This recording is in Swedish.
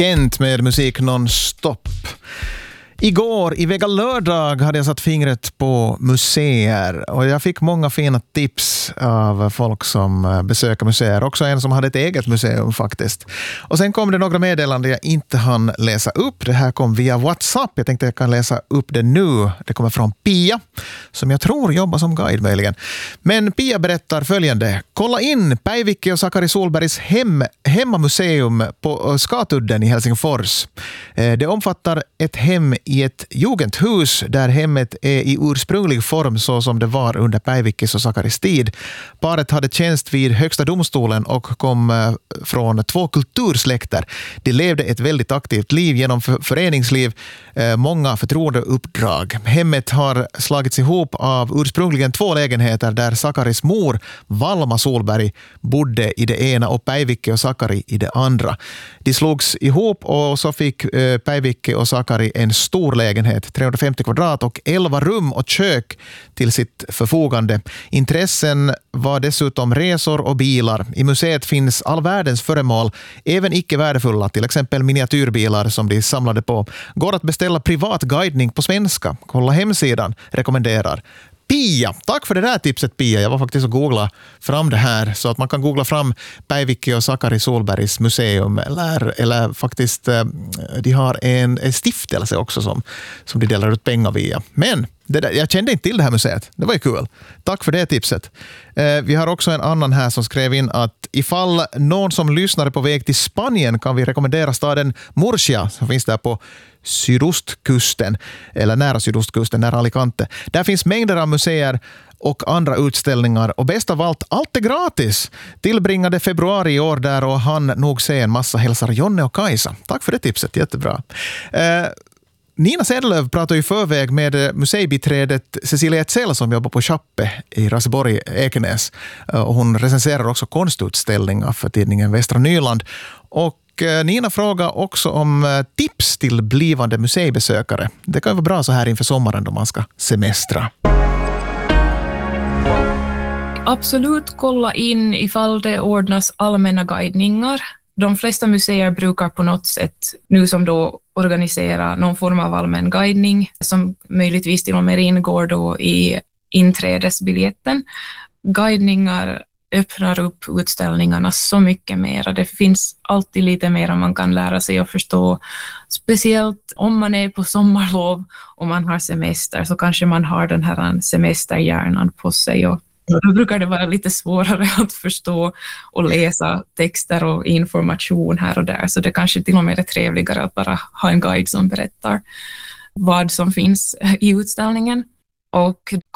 Kent med musik non-stop. Igår i Vega lördag hade jag satt fingret på museer och jag fick många fina tips av folk som besöker museer. Också en som hade ett eget museum faktiskt. Och sen kom det några meddelanden jag inte hann läsa upp. Det här kom via WhatsApp. Jag tänkte jag kan läsa upp det nu. Det kommer från Pia som jag tror jobbar som guide möjligen. Men Pia berättar följande. Kolla in Päivikki och Sakari Solbergs hemmamuseum på Skatudden i Helsingfors. Det omfattar ett hem i ett jugendhus där hemmet är i ursprunglig form så som det var under Päivikkis och Sakaris tid. Paret hade tjänst vid Högsta domstolen och kom från 2 kultursläkter. De levde ett väldigt aktivt liv genom föreningsliv, många förtroendeuppdrag. Hemmet har slagits ihop av ursprungligen 2 lägenheter där Sakaris mor, Valma Solberg, bodde i det ena och Päivikki och Sakari i det andra. De slogs ihop och så fick Päivikki och Sakari en stor lägenhet, 350 kvadrat och 11 rum och kök till sitt förfogande. Intressen var dessutom resor och bilar. I museet finns all världens föremål, även icke värdefulla, till exempel miniatyrbilar som de samlade på. Går att beställa privat guidning på svenska. Kolla hemsidan, rekommenderar. Pia, tack för det där tipset Pia. Jag var faktiskt och googla fram det här så att man kan googla fram Päivikki och Sakari Solbergs museum eller faktiskt de har en stiftelse också som de delar ut pengar via. Men jag kände inte till det här museet. Det var ju kul. Tack för det tipset. Vi har också en annan här som skrev in att ifall någon som lyssnar på väg till Spanien kan vi rekommendera staden Murcia som finns där på sydostkusten eller nära sydostkusten, nära Alicante. Där finns mängder av museer och andra utställningar och bäst av allt är gratis. Tillbringade februari i år där och han nog se en massa hälsar Jonne och Kajsa. Tack för det tipset, jättebra. Nina Sedlöv pratar i förväg med museibiträdet Cecilia Etzell som jobbar på Chappe i Raseborg, Ekenäs. Och hon recenserar också konstutställningar för tidningen Västra Nyland. Och Nina frågar också om tips till blivande museibesökare. Det kan vara bra så här inför sommaren då man ska semestra. Absolut kolla in ifall det ordnas allmänna guidningar. De flesta museer brukar på något sätt nu som då organisera någon form av allmän guidning som möjligtvis till och med ingår då i inträdesbiljetten. Guidningar öppnar upp utställningarna så mycket mer. Det finns alltid lite mer man kan lära sig och förstå. Speciellt om man är på sommarlov och man har semester så kanske man har den här semesterhjärnan på sig och då brukar det vara lite svårare att förstå och läsa texter och information här och där. Så det kanske till och med är trevligare att bara ha en guide som berättar vad som finns i utställningen. Och